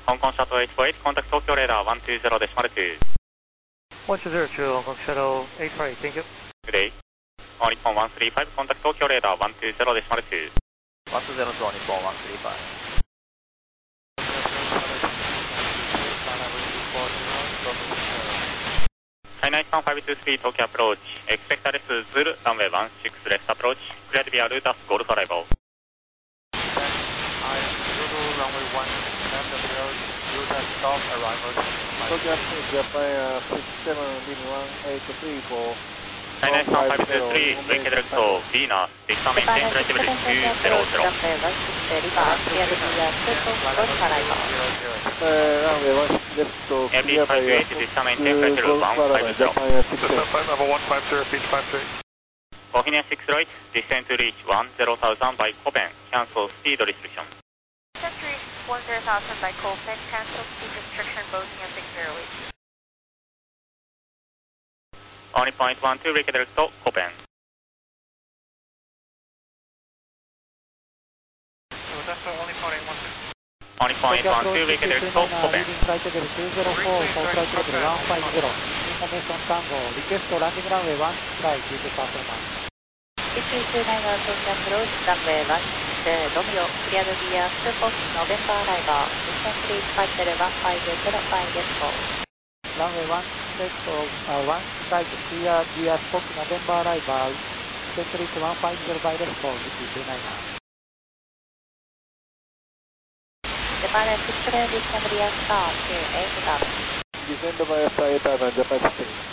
Hong Kong Shuttle 848, contact Tokyo Radar 120.2. 1202, Hong Kong Shuttle 848, thank you. Good day. All Nippon 135, contact Tokyo Radar 120.2. 120 All Nippon 135. China Eastbound 523 Tokyo approach. Expect arrest Zulu, runway 16 left approach. Clear to be a route as Golf arrival. Zulu, runway 16 left approach, route as Golf arrival. Tokyo Japan 67 leading 183 for China Eastbound 523, wake direct to Vienna. Take some maintain relatively 200. Runway 16 arrival. Clear to be a Golf arrival. runway 16 left to Airbus 58, this time maintain pressure 150. Flight level 150, pitch 53. Coherence 6 right, descend to reach 10,000 by Copen. Cancel speed restriction. Descent to reach 10,000 by Copen. Cancel speed restriction, Boeing 608. Only point 12, wake direct to Copen. Only point 12, wake direct to Copen. Flight level 204 for flight level 150. Information Tango, request landing runway 1 right, use performance. CC29 Tokyo approach, runway 16 Romeo, clear to be a November arrival. Descent to reach flight level 150 by Desco. Runway 1 set of 1 right, clear via Spock November arrival. Descent to reach 150 by Desco, CC29. Japan 6 descend via star to 8 up. Descend by Japan 16.